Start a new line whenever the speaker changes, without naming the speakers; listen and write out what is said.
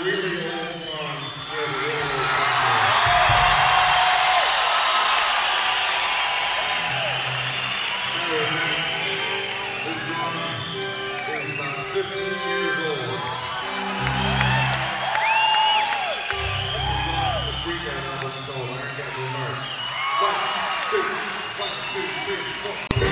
really old songs. This song is about 15 years old. It's a song on the Freak Out album called Iron Cat Blue Heart. 1, 2, 1, 2, 3, 4.